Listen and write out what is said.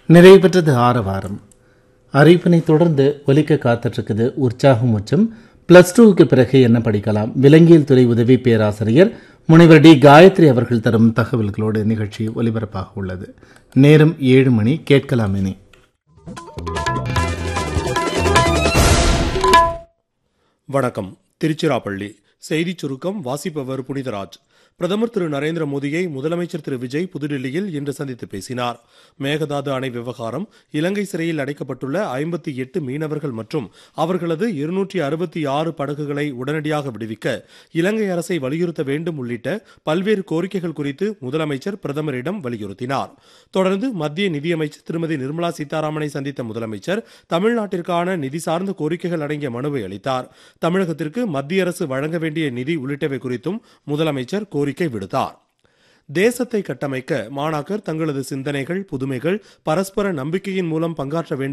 நிறைவு பெற்றது ஆரவாரம். அறிவிப்பினை தொடர்ந்து ஒலிக்க காத்துருக்குது உற்சாகம் உச்சம். +2க்கு பிறகு என்ன படிக்கலாம்? விலங்கியல் துறை உதவி பேராசிரியர் முனைவர் டி காயத்ரி அவர்கள் தரும் தகவல்களோடு நிகழ்ச்சி ஒலிபரப்பாக உள்ளது. நேரம் 7 மணி. கேட்கலாம் இனி. வணக்கம். திருச்சிராப்பள்ளி செய்திச் சுருக்கம் வாசிப்பவர் புனிதராஜ். பிரதமர் திரு நரேந்திர மோடியை முதலமைச்சர் திரு விஜய் புதுடில்லியில் இன்று சந்தித்து பேசினார். மேகதாது அணை விவகாரம், இலங்கை சிறையில் அடைக்கப்பட்டுள்ள 58 மீனவர்கள் மற்றும் அவர்களது 266 படகுகளை உடனடியாக விடுவிக்க இலங்கை அரசை வலியுறுத்த வேண்டும் உள்ளிட்ட பல்வேறு கோரிக்கைகள் குறித்து முதலமைச்சர் பிரதமரிடம் வலியுறுத்தினார். தொடர்ந்து மத்திய நிதியமைச்சர் திருமதி நிர்மலா சீதாராமனை சந்தித்த முதலமைச்சர் தமிழ்நாட்டிற்கான நிதி சார்ந்த கோரிக்கைகள் அடங்கிய மனுவை அளித்தார். தமிழகத்திற்கு மத்திய அரசு வழங்க வேண்டிய நிதி உள்ளிட்டவை குறித்தும் முதலமைச்சர் கோரிக்கை விடுத்தார். தேசத்தை கட்டமைக்க மாணாக்கர் தங்களது சிந்தனைகள், புதுமைகள், பரஸ்பர நம்பிக்கையின் மூலம் பங்காற்ற வேண்டும்